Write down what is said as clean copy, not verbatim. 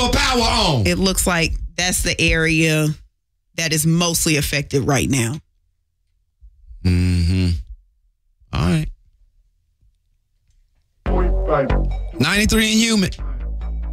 for power on. It looks like that's the area that is mostly affected right now. Mm-hmm. All right. 93 and humid.